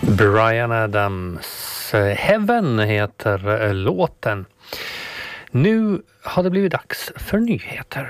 Bryan Adams, Heaven heter låten. Nu har det blivit dags för nyheter.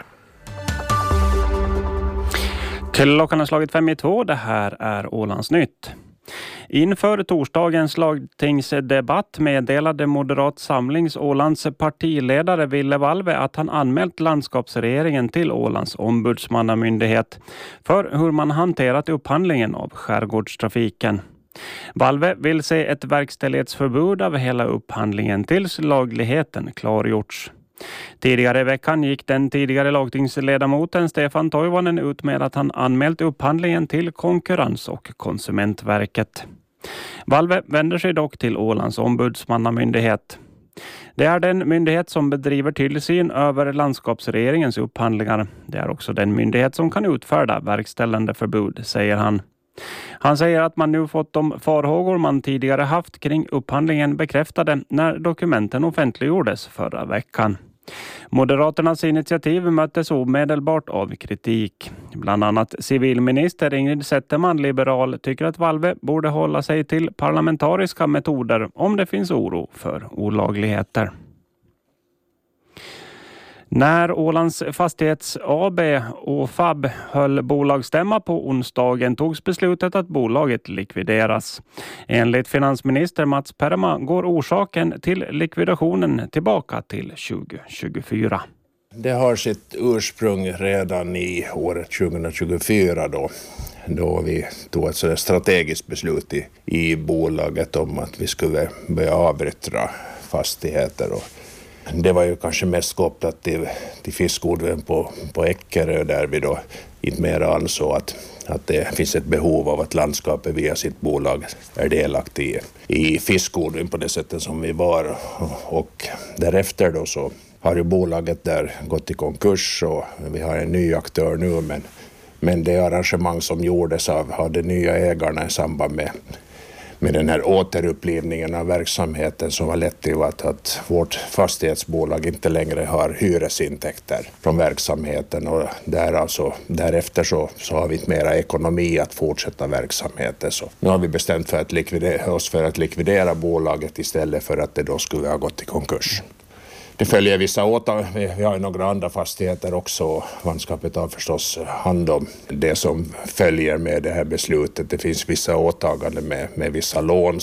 Klockan har slagit 5:02, det här är Ålandsnytt. Inför torsdagens lagtingsdebatt meddelade Moderat Samlings Ålands partiledare Ville Valve att han anmält landskapsregeringen till Ålands ombudsmannamyndighet för hur man hanterat upphandlingen av skärgårdstrafiken. Valve vill se ett verkställighetsförbud av hela upphandlingen tills lagligheten klargjorts. Tidigare i veckan gick den tidigare lagtingsledamoten Stefan Toivonen ut med att han anmält upphandlingen till Konkurrens- och konsumentverket. Valve vänder sig dock till Ålands ombudsmannamyndighet. Det är den myndighet som bedriver tillsyn över landskapsregeringens upphandlingar. Det är också den myndighet som kan utfärda verkställande förbud, säger han. Han säger att man nu fått de farhågor man tidigare haft kring upphandlingen bekräftade när dokumenten offentliggjordes förra veckan. Moderaternas initiativ möttes omedelbart av kritik. Bland annat civilminister Ingrid Zetterman, liberal, tycker att Valve borde hålla sig till parlamentariska metoder om det finns oro för olagligheter. När Ålands Fastighets AB och FAB höll bolagsstämma på onsdagen togs beslutet att bolaget likvideras. Enligt finansminister Mats Perma går orsaken till likvidationen tillbaka till 2024. Det har sitt ursprung redan i året 2024 då vi tog ett strategiskt beslut i bolaget om att vi skulle börja avyttra fastigheter. Det var ju kanske mest kopplat till fiskodlingen på Eckerö, där vi då inte mer ansåg att det finns ett behov av att landskapet via sitt bolag är delaktig i fiskodlingen på det sättet som vi var. Och därefter då så har ju bolaget där gått i konkurs och vi har en ny aktör nu, men det arrangemang som gjordes av de nya ägarna i samband med den här återupplivningen av verksamheten som har lett till att vårt fastighetsbolag inte längre har hyresintäkter från verksamheten, och därefter så har vi inte mera ekonomi att fortsätta verksamheten. Så nu har vi bestämt för att likvidera bolaget istället för att det då skulle ha gått i konkurs. Det följer vissa åtaganden. Vi har ju några andra fastigheter också. Landskapet har förstås hand om det som följer med det här beslutet. Det finns vissa åtaganden med vissa lån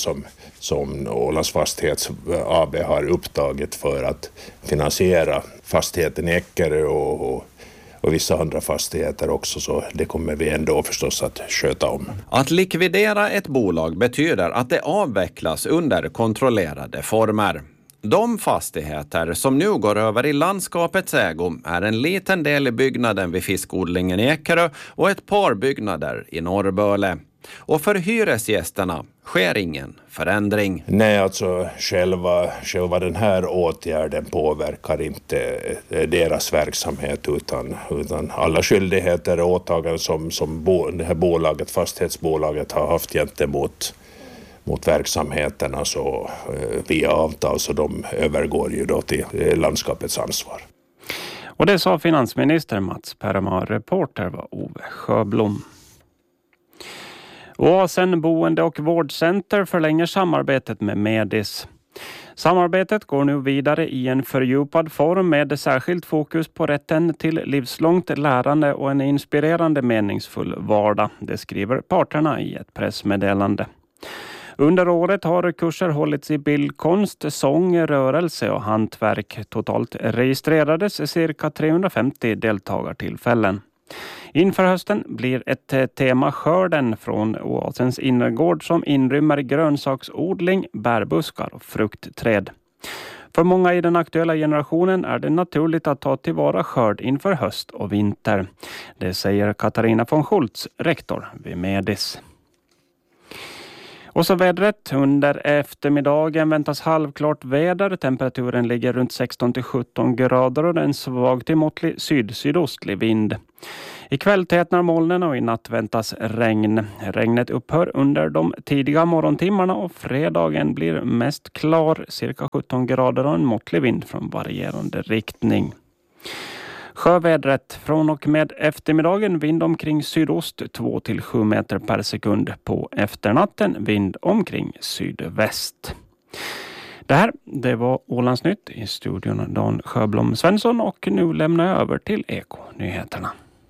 som Ålands Fastighets AB har upptagit för att finansiera fastigheten i Eckerö och vissa andra fastigheter också, så det kommer vi ändå förstås att sköta om. Att likvidera ett bolag betyder att det avvecklas under kontrollerade former. De fastigheter som nu går över i landskapets ägo är en liten del i byggnaden vid fiskodlingen i Eckerö och ett par byggnader i Norrböle. Och för hyresgästerna sker ingen förändring. Nej, alltså själva den här åtgärden påverkar inte deras verksamhet utan alla skyldigheter och åtaganden som det här bolaget, fastighetsbolaget, har haft gentemot verksamheterna så via avtal, så de övergår ju då till landskapets ansvar. Och det sa finansminister Mats Perma. Reporter var Ove Sjöblom. Oasen boende- och vårdcenter förlänger samarbetet med Medis. Samarbetet går nu vidare i en fördjupad form med särskilt fokus på rätten till livslångt lärande och en inspirerande meningsfull vardag. Det skriver parterna i ett pressmeddelande. Under året har kurser hållits i bildkonst, sång, rörelse och hantverk. Totalt registrerades cirka 350 deltagartillfällen. Inför hösten blir ett tema skörden från Oasens innergård som inrymmer grönsaksodling, bärbuskar och fruktträd. För många i den aktuella generationen är det naturligt att ta tillvara skörd inför höst och vinter. Det säger Katarina von Schultz, rektor vid Medis. Och så vädret. Under eftermiddagen väntas halvklart väder. Temperaturen ligger runt 16-17 grader och en svag till måttlig sydostlig vind. Ikväll tätnar molnen och i natt väntas regn. Regnet upphör under de tidiga morgontimmarna och fredagen blir mest klar, cirka 17 grader och en måttlig vind från varierande riktning. Sjövädret från och med eftermiddagen, vind omkring sydost 2-7 meter per sekund. På efternatten vind omkring sydväst. Det var Ålandsnytt, i studion Dan Sjöblom Svensson, och nu lämnar jag över till Eko-nyheterna.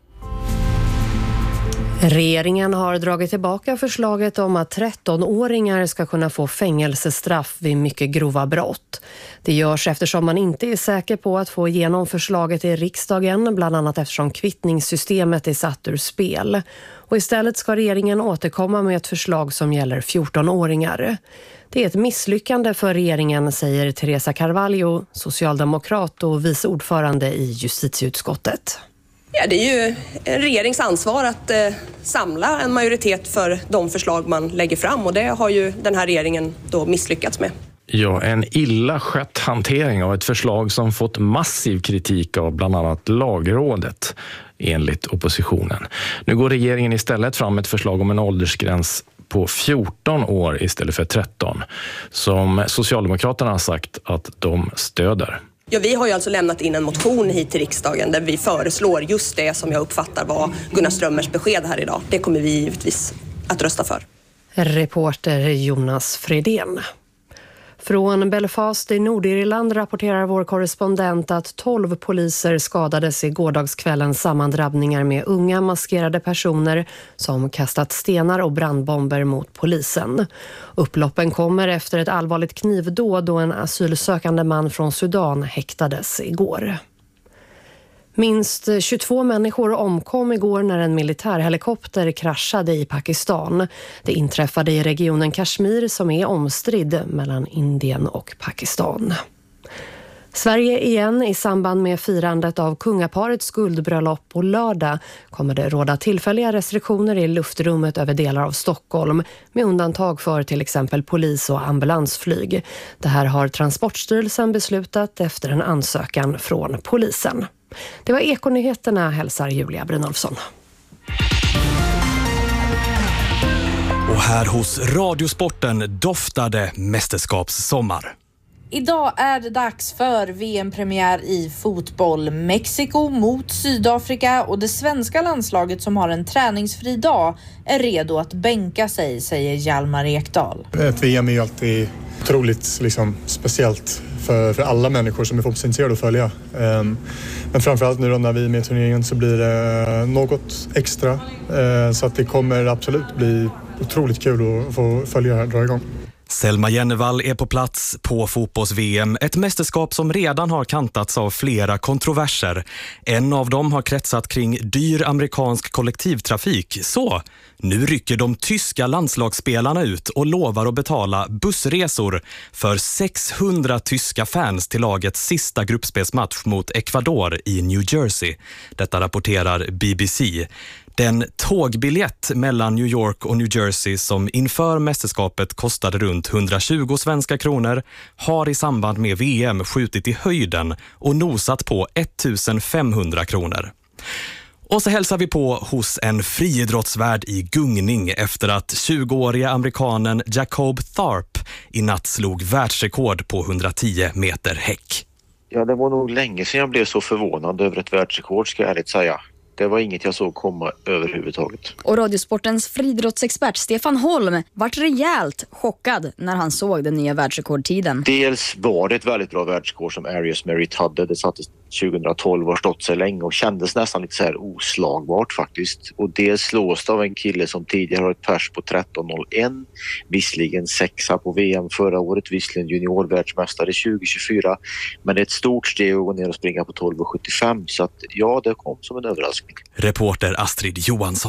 Regeringen har dragit tillbaka förslaget om att 13-åringar ska kunna få fängelsestraff vid mycket grova brott. Det görs eftersom man inte är säker på att få igenom förslaget i riksdagen, bland annat eftersom kvittningssystemet är satt ur spel. Och istället ska regeringen återkomma med ett förslag som gäller 14-åringar. Det är ett misslyckande för regeringen, säger Teresa Carvalho, socialdemokrat och vice ordförande i justitieutskottet. Ja, det är ju en regerings ansvar att samla en majoritet för de förslag man lägger fram, och det har ju den här regeringen då misslyckats med. Ja, en illa skött hantering av ett förslag som fått massiv kritik av bland annat Lagrådet, enligt oppositionen. Nu går regeringen istället fram med ett förslag om en åldersgräns på 14 år istället för 13, som Socialdemokraterna har sagt att de stöder. Ja, vi har ju alltså lämnat in en motion hit till riksdagen där vi föreslår just det som jag uppfattar var Gunnar Strömmers besked här idag. Det kommer vi givetvis att rösta för. Reporter Jonas Fredén. Från Belfast i Nordirland rapporterar vår korrespondent att 12 poliser skadades i gårdagskvällens sammandrabbningar med unga maskerade personer som kastat stenar och brandbomber mot polisen. Upploppen kommer efter ett allvarligt knivdåd då en asylsökande man från Sudan häktades igår. Minst 22 människor omkom igår när en militärhelikopter kraschade i Pakistan. Det inträffade i regionen Kashmir som är omstridd mellan Indien och Pakistan. Sverige igen. I samband med firandet av kungaparets guldbröllop på lördag kommer det råda tillfälliga restriktioner i luftrummet över delar av Stockholm, med undantag för till exempel polis- och ambulansflyg. Det här har Transportstyrelsen beslutat efter en ansökan från polisen. Det var Eko-nyheterna, hälsar Julia Brynolfsson. Och här hos Radiosporten doftade mästerskapssommar. Idag är det dags för VM-premiär i fotboll. Mexiko mot Sydafrika, och det svenska landslaget som har en träningsfri dag är redo att bänka sig, säger Hjalmar Ekdal. Ett VM är ju alltid otroligt speciellt för alla människor som är fotbollsintresserade att följa. Men framförallt nu då när vi är med i turneringen så blir det något extra. Så att det kommer absolut bli otroligt kul att få följa här, dra igång. Selma Jennevall är på plats på fotbolls-VM, ett mästerskap som redan har kantats av flera kontroverser. En av dem har kretsat kring dyr amerikansk kollektivtrafik. Så, nu rycker de tyska landslagsspelarna ut och lovar att betala bussresor för 600 tyska fans till lagets sista gruppspelsmatch mot Ecuador i New Jersey. Detta rapporterar BBC. Den tågbiljett mellan New York och New Jersey som inför mästerskapet kostade runt 120 svenska kronor har i samband med VM skjutit i höjden och nosat på 1500 kronor. Och så hälsar vi på hos en friidrottsvärd i gungning efter att 20-åriga amerikanen Jacob Tharp i natt slog världsrekord på 110 meter häck. Ja, det var nog länge sedan jag blev så förvånad över ett världsrekord, ska jag ärligt säga. Det var inget jag såg komma överhuvudtaget. Och Radiosportens friidrottsexpert Stefan Holm vart rejält chockad när han såg den nya världsrekordtiden. Dels var det ett väldigt bra världsrekord som Arius Merritt hade. Det sattes 2012 och har stått sig länge och kändes nästan lite så här oslagbart faktiskt. Och det slås av en kille som tidigare har ett pers på 13.01. Visserligen sexa på VM förra året, visserligen juniorvärldsmästare 2024. Men det är ett stort steg att gå ner och springa på 12.75. Så att ja, det kom som en överraskning. Reporter Astrid Johansson.